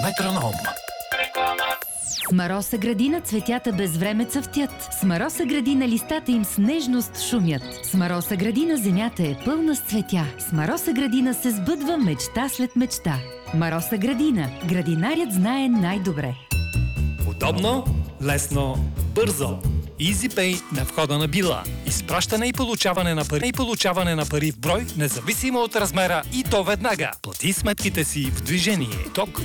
Метроном. С Мароса градина цветята безвреме цъфтят. С Мароса градина листата им с нежност шумят. С Мароса градина земята е пълна с цветя. С Мароса градина се сбъдва мечта след мечта. Мароса градина. Градинарят знае най-добре. Удобно, лесно, бързо. EasyPay на входа на била. Изпращане и получаване на пари в брой, независимо от размера, и то веднага. Плати сметките си в движение. Ток,